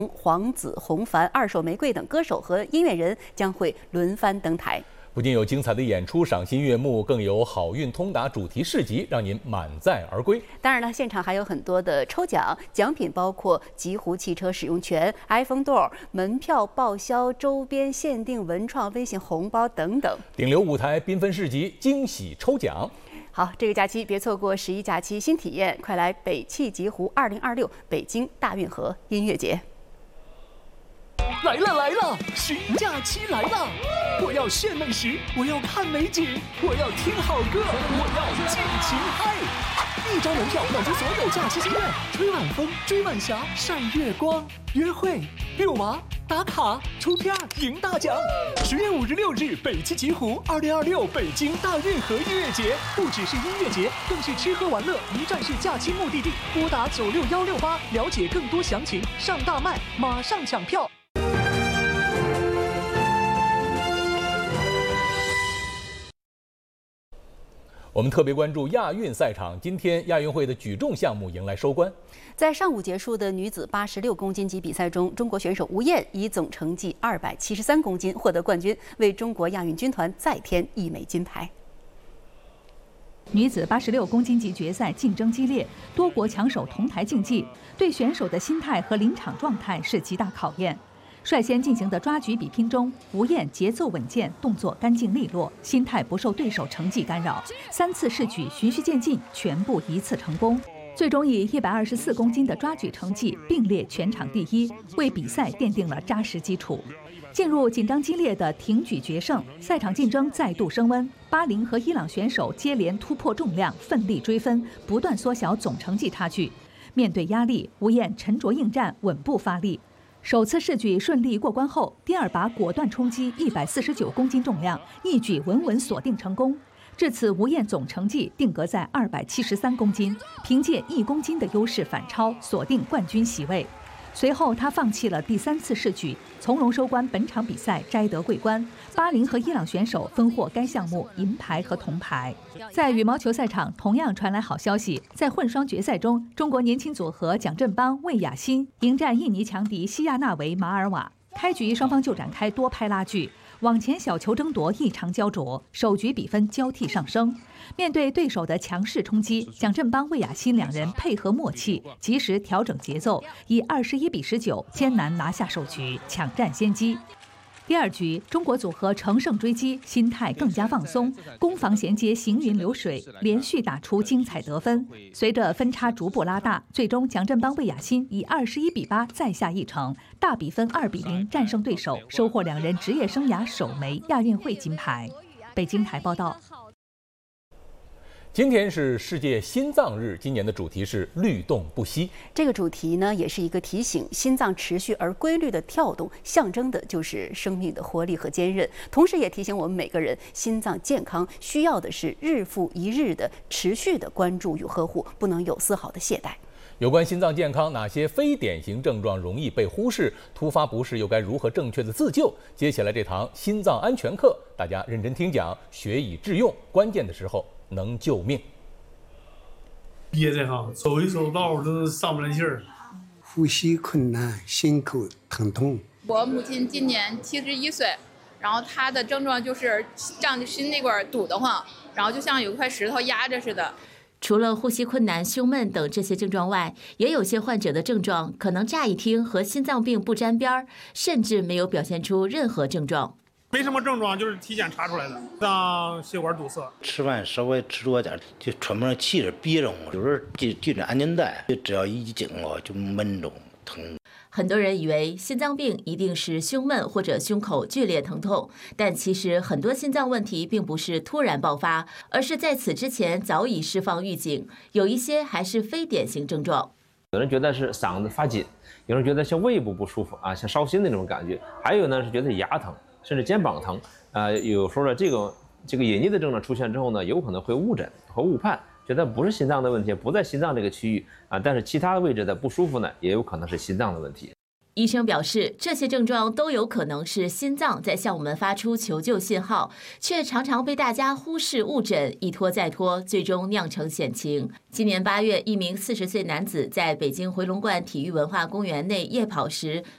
黄子、洪凡、二手玫瑰等歌手和音乐人将会轮番登台。 不仅有精彩的演出，赏心悦目，更有好运通达主题市集，让您满载而归。 当然了，现场还有很多的抽奖，奖品包括极狐汽车使用权、iPhone Door、门票报销、周边限定文创、微信红包等等。 顶流舞台、缤纷市集、惊喜抽奖。 好，这个假期别错过11假期新体验，快来北汽极狐2026北京大运河音乐节。 来了，十一假期来了！我要炫美食，我要看美景，我要听好歌，我要尽情嗨！一张门票满足所有假期心愿，吹晚风，追晚霞，晒月光，约会、遛娃、打卡、出片、赢大奖。10月5日、6日，北汽极狐2026北京大运河音乐节，不只是音乐节，更是吃喝玩乐一站式假期目的地。拨打96168了解更多详情，上大麦，马上抢票。 我们特别关注亚运赛场，今天亚运会的举重项目迎来收官。 在上午结束的女子86公斤级比赛中，中国选手吴燕以总成绩273公斤获得冠军，为中国亚运军团再添1枚金牌。 女子86公斤级决赛竞争激烈，多国强手同台竞技，对选手的心态和临场状态是极大考验。率先进行的抓举比拼中，吴燕节奏稳健，动作干净利落，心态不受对手成绩干扰，3次试举循序渐进，全部一次成功，最终以124公斤的抓举成绩并列全场第1，为比赛奠定了扎实基础。进入紧张激烈的挺举决胜，赛场竞争再度升温。巴林和伊朗选手接连突破重量，奋力追分，不断缩小总成绩差距。面对压力，吴燕沉着应战，稳步发力。首次试举顺利过关后，第二把果断冲击149公斤重量，一举稳稳锁定成功。至此，吴燕总成绩定格在273公斤，凭借1公斤的优势反超，锁定冠军席位。随后，他放弃了第3次试举，从容收官本场比赛，摘得桂冠。巴林和伊朗选手分获该项目银牌和铜牌。在羽毛球赛场，同样传来好消息，在混双决赛中，中国年轻组合蒋振邦、魏雅欣迎战印尼强敌西亚纳维马尔瓦。开局双方就展开多拍拉锯，网前小球争夺异常焦灼，首局比分交替上升。面对对手的强势冲击，蒋振邦、魏雅欣两人配合默契，及时调整节奏，以21-19艰难拿下首局，抢占先机。第二局，中国组合乘胜追击，心态更加放松，攻防衔接行云流水，连续打出精彩得分。随着分差逐步拉大，最终蒋振邦、魏雅欣以21-8再下一城，大比分2-0战胜对手，收获两人职业生涯首枚亚运会金牌。北京台报道。 今天是世界心脏日，今年的主题是律动不息。 这个主题呢，也是一个提醒心脏持续而规律的跳动，象征的就是生命的活力和坚韧，同时也提醒我们每个人，心脏健康需要的是日复一日的持续的关注与呵护，不能有丝毫的懈怠。 有关心脏健康，哪些非典型症状容易被忽视？突发不适又该如何正确的自救？接下来这堂心脏安全课，大家认真听讲，学以致用，关键的时候能救命。 憋着哈，走一走道都上不来气儿， 呼吸困难，心口疼痛。 我母亲今年71岁，然后她的症状就是胀心内管堵得慌，然后就像有块石头压着似的。 除了呼吸困难、胸闷等这些症状外，也有些患者的症状可能乍一听和心脏病不沾边儿，甚至没有表现出任何症状。 没什么症状，就是体检查出来的，让血管堵塞。 吃饭稍微吃多点，就喘不上气儿，憋着，有时候系着安全带，只要一紧就闷着疼。 很多人以为心脏病一定是胸闷或者胸口剧烈疼痛，但其实很多心脏问题并不是突然爆发，而是在此之前早已释放预警，有一些还是非典型症状。 有人觉得是嗓子发紧，有人觉得像胃部不舒服啊，像烧心那种感觉，还有呢是觉得牙疼，甚至肩膀疼。有时候呢这个隐匿的症状出现之后呢，有可能会误诊和误判，觉得不是心脏的问题，不在心脏这个区域啊，但是其他位置的不舒服呢，也有可能是心脏的问题。 医生表示，这些症状都有可能是心脏在向我们发出求救信号，却常常被大家忽视误诊，一拖再拖，最终酿成险情。今年8月，一名40岁男子在北京回龙观体育文化公园内夜跑时，